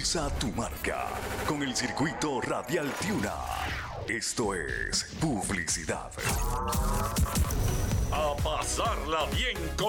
Impulsa tu marca con el circuito Radial Tiuna. Esto es publicidad. A pasarla bien con